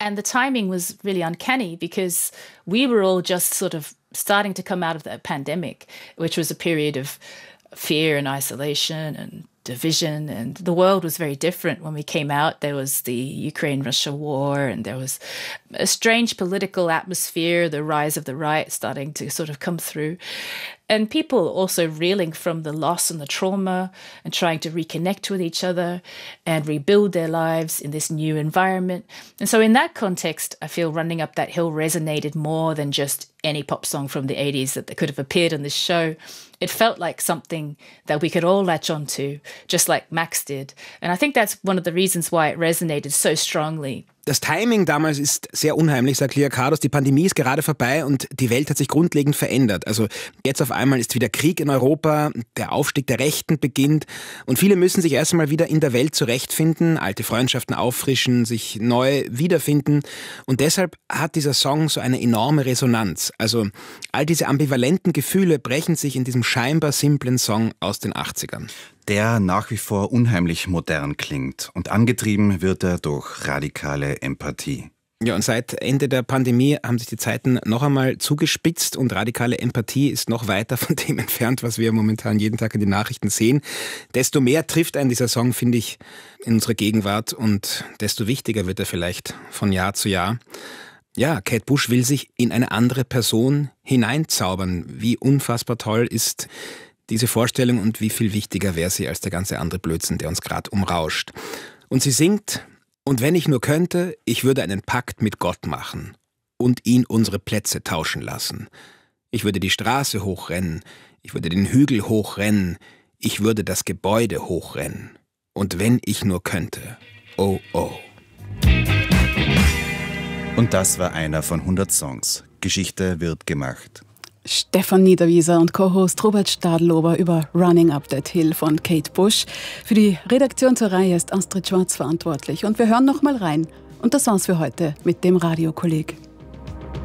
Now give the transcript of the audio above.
And the timing was really uncanny because we were all just sort of starting to come out of the pandemic, which was a period of fear and isolation and division, and the world was very different when we came out. There was the Ukraine-Russia war, and there was a strange political atmosphere, the rise of the right starting to sort of come through, and people also reeling from the loss and the trauma and trying to reconnect with each other and rebuild their lives in this new environment. And so in that context, I feel Running Up That Hill resonated more than just any pop song from the 80s that could have appeared on this show. It felt like something that we could all latch onto, just like Max did. And I think that's one of the reasons why it resonated so strongly. Das Timing damals ist sehr unheimlich, sagt Lia Cardos. Die Pandemie ist gerade vorbei und die Welt hat sich grundlegend verändert. Also jetzt auf einmal ist wieder Krieg in Europa, der Aufstieg der Rechten beginnt und viele müssen sich erst einmal wieder in der Welt zurechtfinden, alte Freundschaften auffrischen, sich neu wiederfinden. Und deshalb hat dieser Song so eine enorme Resonanz. Also all diese ambivalenten Gefühle brechen sich in diesem scheinbar simplen Song aus den 80ern. Der nach wie vor unheimlich modern klingt und angetrieben wird er durch radikale Empathie. Ja, und seit Ende der Pandemie haben sich die Zeiten noch einmal zugespitzt und radikale Empathie ist noch weiter von dem entfernt, was wir momentan jeden Tag in den Nachrichten sehen. Desto mehr trifft einen dieser Song, finde ich, in unserer Gegenwart und desto wichtiger wird er vielleicht von Jahr zu Jahr. Ja, Kate Bush will sich in eine andere Person hineinzaubern. Wie unfassbar toll ist diese Vorstellung und wie viel wichtiger wäre sie als der ganze andere Blödsinn, der uns gerade umrauscht. Und sie singt: Und wenn ich nur könnte, ich würde einen Pakt mit Gott machen und ihn unsere Plätze tauschen lassen. Ich würde die Straße hochrennen, ich würde den Hügel hochrennen, ich würde das Gebäude hochrennen. Und wenn ich nur könnte, oh oh. Und das war einer von 100 Songs. Geschichte wird gemacht. Stefan Niederwieser und Co-Host Robert Stadlober über Running Up That Hill von Kate Bush. Für die Redaktion zur Reihe ist Astrid Schwarz verantwortlich. Und wir hören noch mal rein. Und das war's für heute mit dem Radiokolleg.